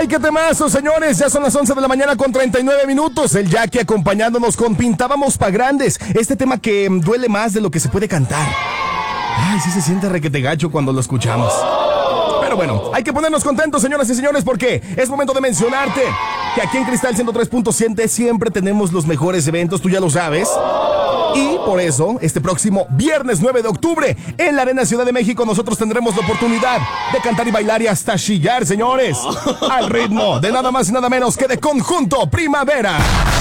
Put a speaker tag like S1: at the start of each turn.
S1: ¡Ay, qué temazo, señores! Ya son las 11 de la mañana con 39 minutos. El Jackie acompañándonos con Pintábamos pa' Grandes. Este tema que duele más de lo que se puede cantar. Ay, sí se siente requete gacho cuando lo escuchamos. Pero bueno, hay que ponernos contentos, señoras y señores, porque es momento de mencionarte que aquí en Cristal 103.7 siempre tenemos los mejores eventos, tú ya lo sabes. Y por eso, este próximo viernes 9 de octubre, en la Arena Ciudad de México, nosotros tendremos la oportunidad de cantar y bailar y hasta chillar, señores, al ritmo de nada más y nada menos que de Conjunto Primavera.